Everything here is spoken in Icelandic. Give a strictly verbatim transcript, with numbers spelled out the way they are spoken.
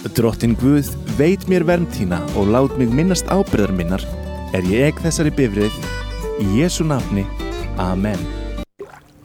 Drottinn Guð, veit mér vernd þína og lát mig minnast ábyrgðar minnar, er ég ek þessari bifreið, í Jesú nafni. Amen.